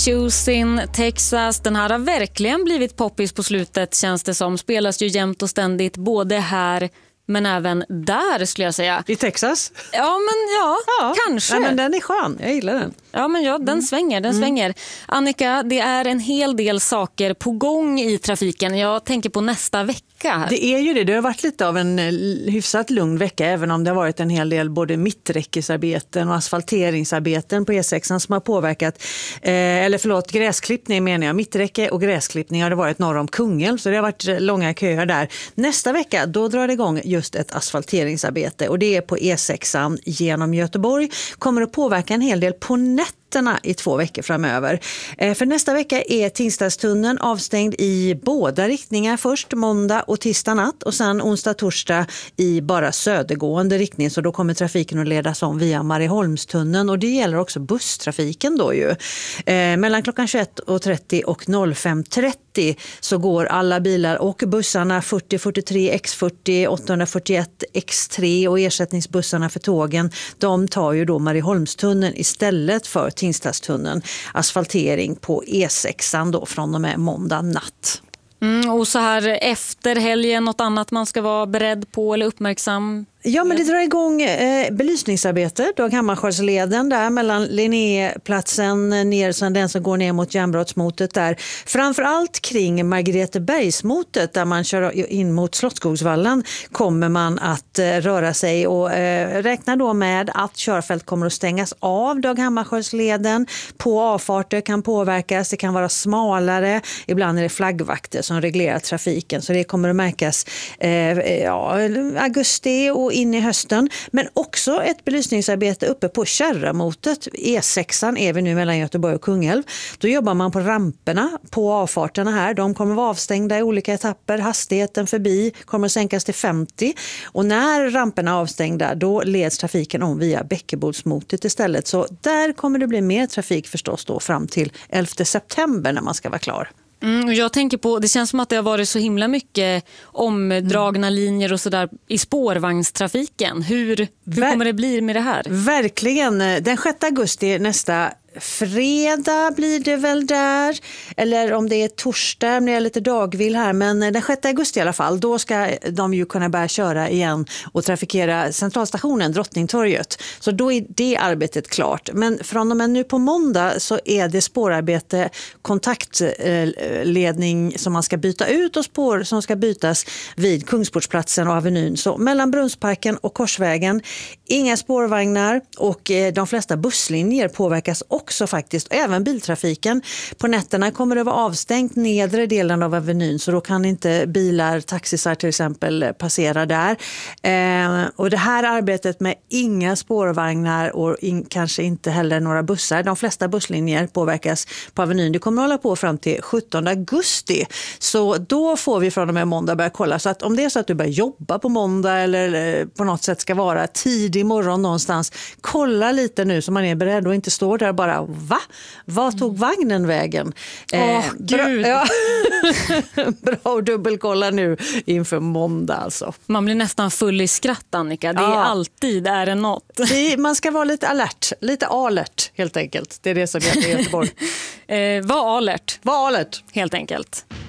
Choosing Texas, den här har verkligen blivit poppis på slutet, känns det som. Spelas ju jämt och ständigt både här men även där, skulle jag säga. I Texas? Ja, kanske. Nej, men den är skön, jag gillar den. Ja, men den svänger. Annika, det är en hel del saker på gång i trafiken. Jag tänker på nästa vecka. Det är ju det. Det har varit lite av en hyfsat lugn vecka, även om det har varit en hel del både mitträckesarbeten och asfalteringsarbeten på E6 som har påverkat, gräsklippning menar jag. Mitträcke och gräsklippning har det varit norr om Kungälv, så det har varit långa köer där. Nästa vecka, då drar det igång just ett asfalteringsarbete, och det är på E6 genom Göteborg. Kommer att påverka en hel del på nätterna i 2 veckor framöver. För nästa vecka är Tingstadstunneln avstängd i båda riktningar, först måndag och tisdag natt, och sen onsdag torsdag i bara södergående riktning, så då kommer trafiken att ledas om via Marieholmstunneln, och det gäller också busstrafiken då ju. Mellan klockan 21.30 och 05.30 så går alla bilar och bussarna 4043 X40, 841 X3 och ersättningsbussarna för tågen, de tar ju då Marieholmstunneln istället för Tingstadstunneln. Asfaltering på E6 då från och med måndag natt. Och så här efter helgen, något annat man ska vara beredd på eller uppmärksam? Ja, men det drar igång belysningsarbete. Dag Hammarskjöldsleden där mellan Linnéplatsen ner, sen den som går ner mot Järnbrottsmotet där. Framförallt kring Margretebergsmotet där man kör in mot Slottsskogsvallen kommer man att röra sig, och räknar då med att körfält kommer att stängas av. Dag Hammarskjöldsleden på avfarter kan påverkas. Det kan vara smalare. Ibland är det flaggvakter som reglerar trafiken, så det kommer att märkas augusti och in i hösten, men också ett belysningsarbete uppe på Kärramotet. E6 är vi nu mellan Göteborg och Kungälv. Då jobbar man på ramperna på avfarterna här. De kommer vara avstängda i olika etapper. Hastigheten förbi kommer att sänkas till 50, och när ramperna är avstängda då leds trafiken om via Bäckebodsmotet istället. Så där kommer det bli mer trafik förstås då fram till 11 september när man ska vara klar. Jag tänker på, det känns som att det har varit så himla mycket omdragna linjer och sådär i spårvagnstrafiken. Hur kommer det bli med det här? Verkligen. Den 6 augusti nästa fredag blir det väl där, eller om det är torsdag, när jag är lite dagvill här, men den 6 augusti i alla fall, då ska de ju kunna börja köra igen och trafikera centralstationen, Drottningtorget. Så då är det arbetet klart. Men från och med nu på måndag så är det spårarbete, kontaktledning som man ska byta ut och spår som ska bytas vid Kungsportsplatsen och Avenyn. Så mellan Brunnsparken och Korsvägen, inga spårvagnar, och de flesta busslinjer påverkas också faktiskt, även biltrafiken. På nätterna kommer det vara avstängt nedre delen av Avenyn, så då kan inte bilar, taxisar till exempel, passera där. Och det här arbetet med inga spårvagnar och kanske inte heller några bussar. De flesta busslinjer påverkas på Avenyn. Det kommer att hålla på fram till 17 augusti. Så då får vi från och med måndag börja kolla. Så att om det är så att du börjar jobba på måndag eller på något sätt ska vara tidig morgon någonstans, kolla lite nu så man är beredd och inte står där bara, va? Vad tog vagnen vägen? Gud. Bra att dubbelkolla nu inför måndag alltså. Man blir nästan full i skratt, Annika. Det är alltid det något. Man ska vara lite alert, lite alert helt enkelt. Det är det som heter i Göteborg. Var alert. Var alert. Helt enkelt.